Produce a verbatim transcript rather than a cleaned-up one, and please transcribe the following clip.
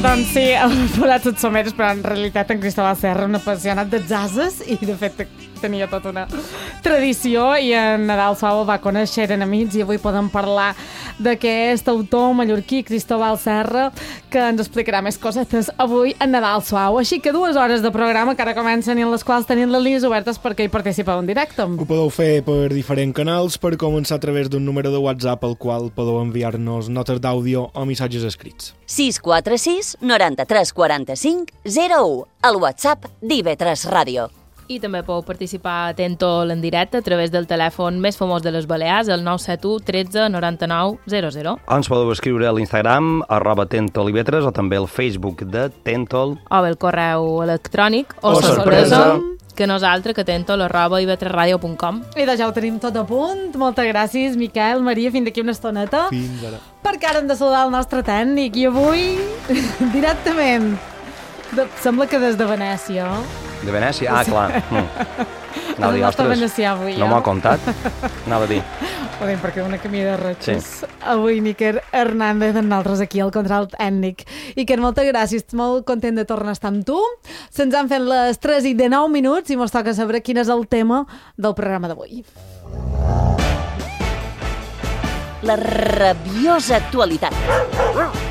Doncs sí, els forats et someres, però en realitat en Cristóbal Serra un apassionat de jazzes i de fet tenia tota una tradició i en Nadal Suau el va conèixer, eren amics i avui podem parlar d'aquest autor mallorquí Cristóbal Serra que ens explicarà més cosetes avui en Nadal Suau. Així que dues hores de programa que ara comencen i en les quals tenim les línies obertes perquè hi participeu en directe. Ho podeu fer per diferents canals, per començar a través d'un número de WhatsApp al qual podeu enviar-nos notes d'àudio o missatges escrits. sis quatre sis noranta-tres quaranta-cinc zero u, el WhatsApp d'I V tres Ràdio. I també podeu participar a Tentol en directe a través del telèfon més famós de les Balears, el nou set u tretze noranta-nou zero zero. Ens podeu escriure a l'Instagram, arroba Tentol i V tres, o també al Facebook de Tentol. O bé el correu electrònic, o, O sorpresa, que nosaltres, que tentol arroba i v tres radio punt com. I de ja ho tenim tot a punt. Moltes gràcies, Miquel, Maria, fins d'aquí una estoneta. Fins ara. Perquè ara hem de saludar el nostre tècnic i avui, directament, de, sembla que des de Venècia. De Venècia? Ah, clar. Mm. El nostre venecià avui, no jo. m'ho ha contat. Anava a dir. Ho dic perquè una camí de ratxos. Sí. Avui Níker Hernández, amb nosaltres aquí al control tècnic. I que moltes gràcies, molt content de tornar a estar amb tu. Se'ns han fet les tres i de nou minuts i mos toca saber quin és el tema del programa d'avui. La rabiosa actualitat.